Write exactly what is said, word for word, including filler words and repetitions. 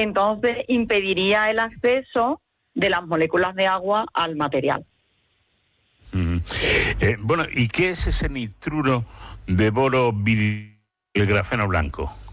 entonces impediría el acceso de las moléculas de agua al material. Mm. Eh, bueno, ¿y qué es ese nitruro de boro, el grafeno blanco?